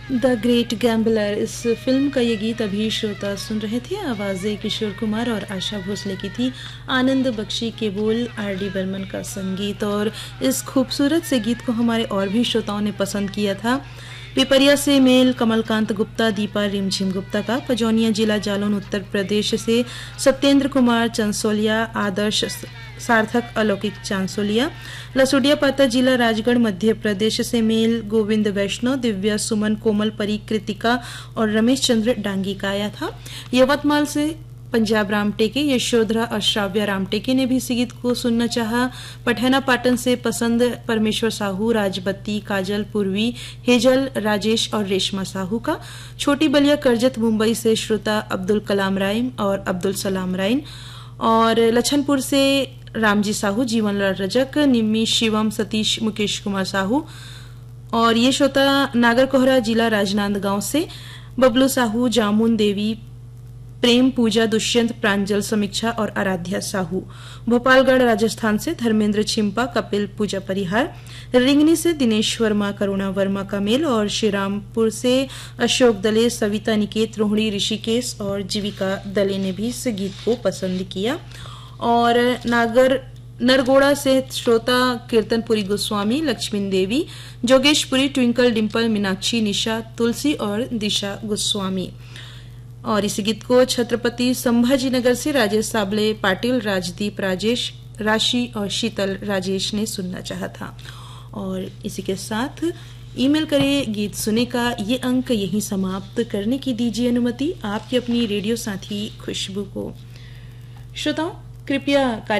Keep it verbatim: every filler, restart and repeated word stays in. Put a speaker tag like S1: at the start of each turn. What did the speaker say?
S1: द great gambler, इस film का ये गीत अभी श्रोता सुन रहे थे। आवाज़ें किशोर कुमार और आशा भोसले की थी, आनंद बख्शी के बोल, आर डी बर्मन का संगीत। और इस खूबसूरत से गीत को हमारे और भी श्रोताओं ने पसंद किया था। पिपरिया से मेल कमलकांत गुप्ता, दीपा रिमझिम गुप्ता का, पजौनिया जिला जालौन उत्तर प्रदेश से सत्येंद्र कुमार चंसोलिया, आदर्श सार्थक अलौकिक चांसोलिया, लसुडिया पाता जिला राजगढ़ मध्य प्रदेश से मेल गोविंद वैष्णव, दिव्या सुमन कोमल परी कृतिका और रमेश चंद्र डांगी का आया था। यवतमाल से पंजाब रामटेके, यशोधरा और श्राव्या रामटेके ने भी इस गीत को सुनना चाहा। पठैना पाटन से पसंद परमेश्वर साहू, राजबत्ती, काजल, पूर्वी, हेजल, राजेश और रेशमा साहू का। छोटी बलिया करजत मुंबई से श्रोता अब्दुल कलाम राइम और अब्दुल सलाम राइन। और लछनपुर से रामजी साहू, जीवनलाल रजक, निम्मी, शिवम, सतीश, मुकेश कुमार साहू। और ये श्रोता नागरकोहरा जिला राजनांदगांव से बबलू साहू, जामुन देवी, प्रेम पूजा, दुष्यंत, प्रांजल, समीक्षा और आराध्या साहू। भोपालगढ़ राजस्थान से धर्मेंद्र छिंपा, कपिल पूजा परिहार। रिंगनी से दिनेश वर्मा, करुणा वर्मा का मेल। और श्रीरामपुर से अशोक दले, सविता निकेत, रोहिणी ऋषिकेश और जीविका दले ने भी इस गीत को पसंद किया। और नागर नरगोड़ा से श्रोता कीर्तनपुरी गोस्वामी, लक्ष्मी देवी, जोगेशपुरी, ट्विंकल डिम्पल, मीनाक्षी, निशा, तुलसी और दिशा गोस्वामी। और इस गीत को छत्रपति संभाजीनगर से राजेश साबले, पाटिल, राजदीप, राजेश, राशि और शीतल राजेश ने सुनना चाहा था। और इसी के साथ ईमेल करें गीत सुने का ये अंक यहीं समाप्त करने की दीजिए अनुमति आपकी अपनी रेडियो साथी खुशबू को। श्रोताओं, कृपया